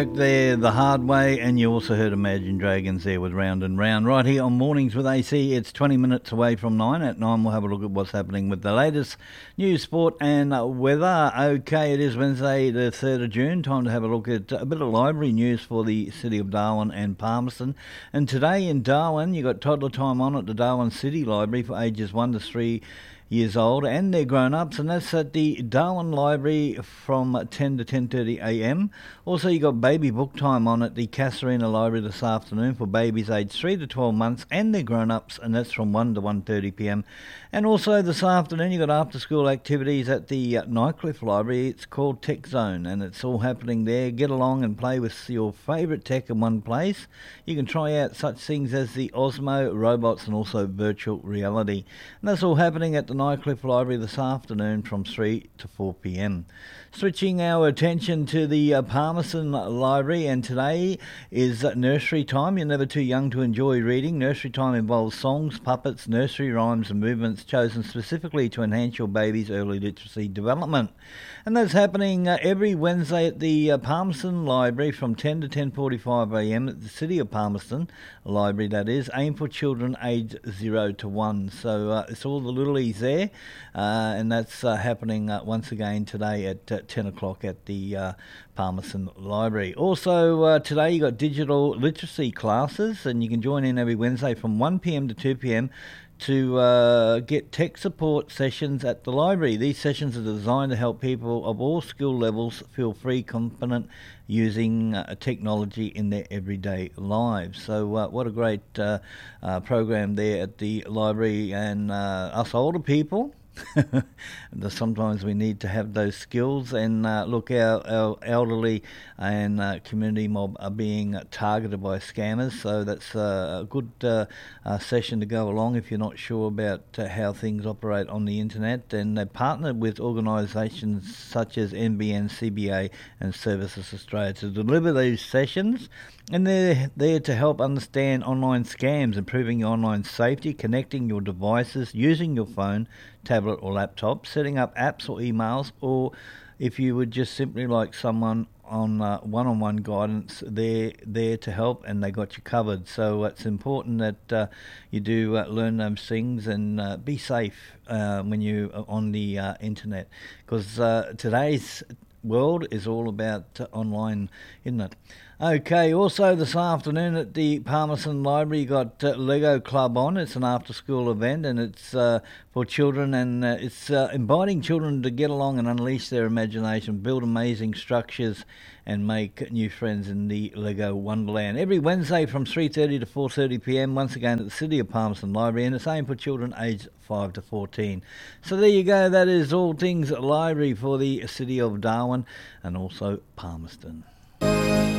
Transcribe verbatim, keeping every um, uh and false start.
There, The Hard Way, and you also heard Imagine Dragons there with Round and Round. Right here on Mornings with A C, it's twenty minutes away from nine. At nine, we'll have a look at what's happening with the latest news, sport and weather. Okay, it is Wednesday, the third of June. Time to have a look at a bit of library news for the city of Darwin and Palmerston. And today in Darwin, you got toddler time on at the Darwin City Library for ages one to three years old and their grown-ups, and that's at the Darwin Library from ten to ten thirty a m. Also, you got baby book time on at the Casuarina Library this afternoon for babies aged three to twelve months and their grown-ups, and that's from one to one thirty p m. And also this afternoon, you got after-school activities at the uh, Nightcliff Library. It's called Tech Zone, and it's all happening there. Get along and play with your favourite tech in one place. You can try out such things as the Osmo, robots, and also virtual reality. And that's all happening at the Nightcliff Library this afternoon from three to four p m. Switching our attention to the uh, Palmerston Library, and today is uh, nursery time. You're never too young to enjoy reading. Nursery time involves songs, puppets, nursery rhymes and movements chosen specifically to enhance your baby's early literacy development. And that's happening uh, every Wednesday at the uh, Palmerston Library from ten to ten forty-five a m at the City of Palmerston Library, that is, aimed for children aged zero to one. So uh, it's all the littlies there, uh, and that's uh, happening uh, once again today at uh, ten o'clock at the uh, Palmerston Library. Also uh, today you got digital literacy classes, and you can join in every Wednesday from one p m to two p m to uh, get tech support sessions at the library. These sessions are designed to help people of all skill levels feel free, confident using uh, technology in their everyday lives. So uh, what a great uh, uh, program there at the library, and uh, us older people, sometimes we need to have those skills. And uh, look, our, our elderly and uh, community mob are being targeted by scammers, so that's uh, a good uh, uh, session to go along if you're not sure about uh, how things operate on the internet. And they partnered with organisations such as N B N, C B A and Services Australia to deliver these sessions, and they're there to help understand online scams, improving your online safety, connecting your devices, using your phone, tablet or laptop, setting up apps or emails, or if you would just simply like someone on uh, one-on-one guidance, they're there to help, and they got you covered. So it's important that uh, you do uh, learn those things and uh, be safe uh, when you are on the uh, internet, because uh, today's world is all about uh, online, isn't it? Okay, also this afternoon at the Palmerston Library you got uh, Lego Club on. It's an after-school event, and it's uh, for children, and uh, it's uh, inviting children to get along and unleash their imagination, build amazing structures and make new friends in the Lego Wonderland. Every Wednesday from three thirty to four thirty p m, once again at the City of Palmerston Library, and it's aimed for children aged five to fourteen. So there you go, that is all things library for the City of Darwin and also Palmerston.